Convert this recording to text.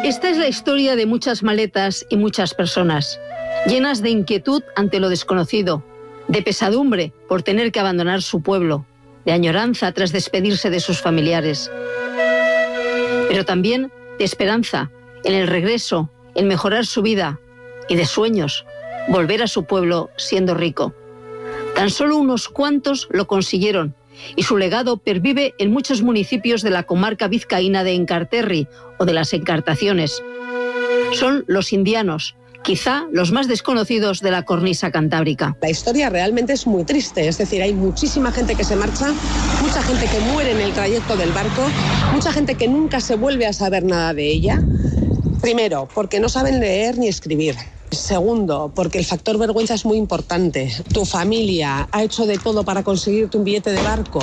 Esta es la historia de muchas maletas y muchas personas, llenas de inquietud ante lo desconocido, de pesadumbre por tener que abandonar su pueblo, de añoranza tras despedirse de sus familiares, pero también de esperanza en el regreso, en mejorar su vida, y de sueños, volver a su pueblo siendo rico. Tan solo unos cuantos lo consiguieron, y su legado pervive en muchos municipios de la comarca vizcaína de Enkarterri o de las Encartaciones. Son los indianos, quizá los más desconocidos de la cornisa cantábrica. La historia realmente es muy triste, es decir, hay muchísima gente que se marcha, mucha gente que muere en el trayecto del barco, mucha gente que nunca se vuelve a saber nada de ella. Primero, porque no saben leer ni escribir. Segundo, porque el factor vergüenza es muy importante. Tu familia ha hecho de todo para conseguirte un billete de barco.